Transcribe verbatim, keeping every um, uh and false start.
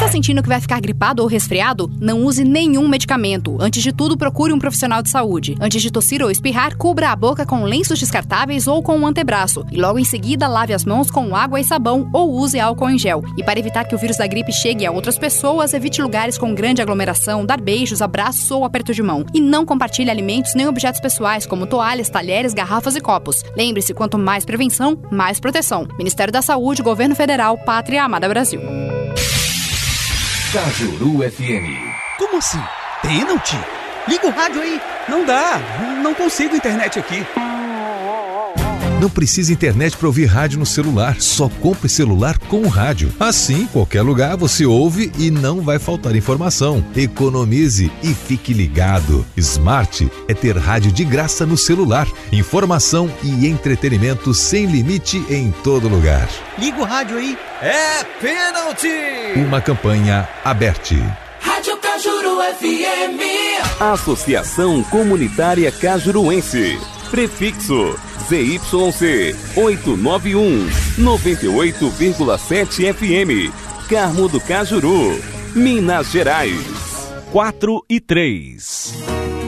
sentindo que vai ficar gripado ou resfriado? Não use nenhum medicamento. Antes de tudo, procure um profissional de saúde. Antes de tossir ou espirrar, cubra a boca com lenços descartáveis ou com um antebraço. E logo em seguida, lave as mãos com água e sabão ou use álcool em gel. E para evitar que o vírus da gripe chegue a outras pessoas, evite lugares com grande aglomeração, dar beijos, abraços ou aperto de mão. E não compartilhe alimentos nem objetos pessoais, como toalhas, talheres, garrafas e copos. Lembre-se, quanto mais prevenção, mais proteção. Ministério da Saúde, Governo Federal, Pátria Amada Brasil. Cajuru F M. Como assim? Pênalti? Liga o rádio aí. Não dá, não consigo internet aqui. Não precisa internet para ouvir rádio no celular, só compre celular com rádio. Assim, qualquer lugar você ouve e não vai faltar informação. Economize e fique ligado. Smart é ter rádio de graça no celular. Informação e entretenimento sem limite em todo lugar. Liga o rádio aí. É pênalti! Uma campanha aberta. Rádio Cajuru F M. Associação Comunitária Cajuruense. Prefixo Z Y C oitocentos e noventa e um, noventa e oito vírgula sete F M. Carmo do Cajuru, Minas Gerais. quatro e três.